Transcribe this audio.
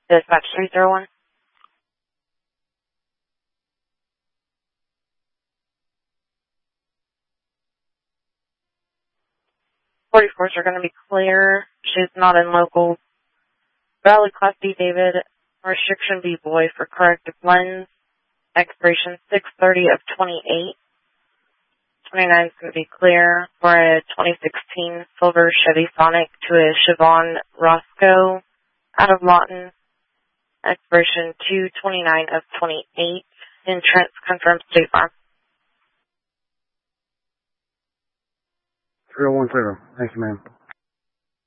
Dispatch 301. 44s are going to be clear. She's not in local. Valley Class D David, restriction B boy for corrective lens. Expiration 6/30 of 28. 29 is going to be clear for a 2016 silver Chevy Sonic to a Siobhan Roscoe out of Lawton. Expiration 2/29 of 28. Insurance confirmed State Farm. 3010. Thank you, ma'am.